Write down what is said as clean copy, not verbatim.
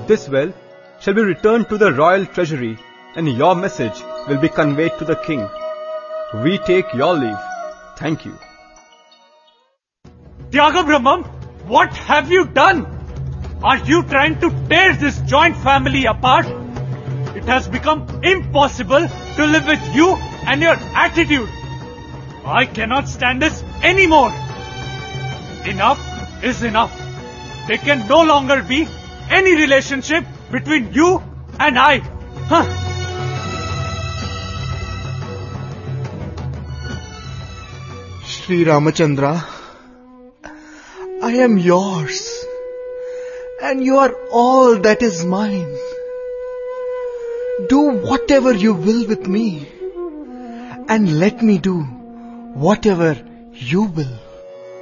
This wealth shall be returned to the royal treasury, and your message will be conveyed to the king. We take your leave. Thank you. Tyagabrahmam, what have you done? Are you trying to tear this joint family apart? It has become impossible to live with you and your attitude. I cannot stand this anymore. Enough is enough. There can no longer be any relationship between you and I. Sri Ramachandra, I am yours, and you are all that is mine. Do whatever you will with me, and let me do whatever you will.